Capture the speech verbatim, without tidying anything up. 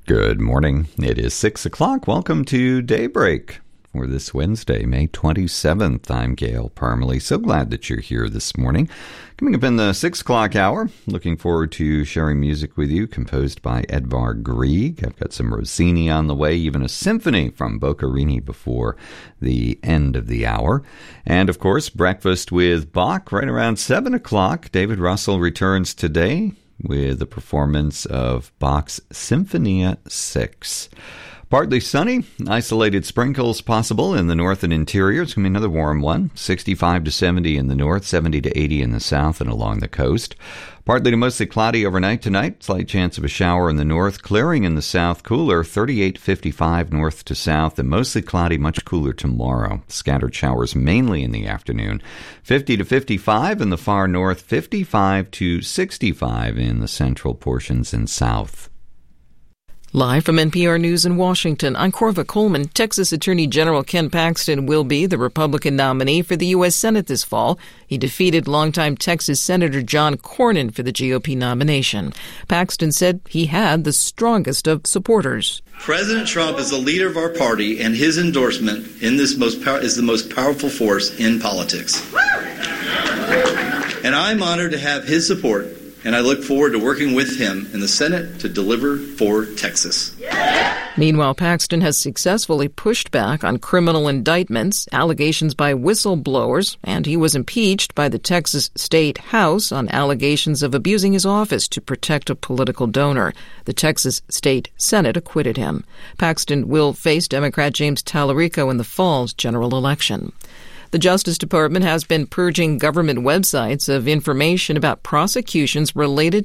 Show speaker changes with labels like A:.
A: Good morning. It is six o'clock. Welcome to Daybreak for this Wednesday, May twenty-seventh. I'm Gail Parmalee. So glad that you're here this morning. Coming up in the six o'clock hour, looking forward to sharing music with you, composed by Edvard Grieg. I've got some Rossini on the way, even a symphony from Boccherini before the end of the hour. And, of course, breakfast with Bach right around seven o'clock. David Russell returns today with the performance of Bach's Sinfonia six. Partly sunny, isolated sprinkles possible in the north and interior. It's going to be another warm one, sixty-five to seventy in the north, seventy to eighty in the south and along the coast. Partly to mostly cloudy overnight tonight, slight chance of a shower in the north, clearing in the south, cooler, thirty-eight to fifty-five north to south, and mostly cloudy, much cooler tomorrow. Scattered showers mainly in the afternoon, fifty to fifty-five in the far north, fifty-five to sixty-five in the central portions and south.
B: Live from N P R News in Washington, I'm Corva Coleman. Texas Attorney General Ken Paxton will be the Republican nominee for the U S Senate this fall. He defeated longtime Texas Senator John Cornyn for the G O P nomination. Paxton said he had the strongest of supporters.
C: President Trump is the leader of our party, and his endorsement in this most pow- is the most powerful force in politics. And I'm honored to have his support, and I look forward to working with him in the Senate to deliver for Texas.
B: Meanwhile, Paxton has successfully pushed back on criminal indictments, allegations by whistleblowers, and he was impeached by the Texas State House on allegations of abusing his office to protect a political donor. The Texas State Senate acquitted him. Paxton will face Democrat James Tallarico in the fall's general election. The Justice Department has been purging government websites of information about prosecutions related